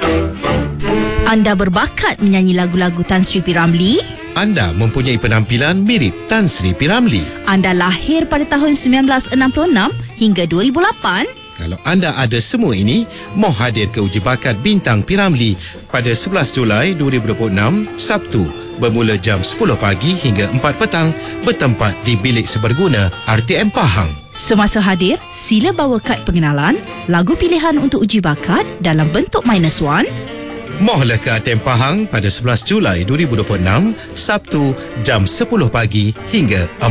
Anda berbakat menyanyi lagu-lagu Tan Sri P. Ramlee? Anda mempunyai penampilan mirip Tan Sri P. Ramlee. Anda lahir pada tahun 1966 hingga 2008? Kalau anda ada semua ini, mohon hadir ke uji bakat Bintang P. Ramlee pada 11 Julai 2026, Sabtu, bermula jam 10 pagi hingga 4 petang, bertempat di Bilik Seberguna RTM Pahang. Semasa hadir, sila bawa kad pengenalan, lagu pilihan untuk uji bakat dalam bentuk -1. Mohonlah ke RTM Pahang pada 11 Julai 2026, Sabtu, jam 10 pagi hingga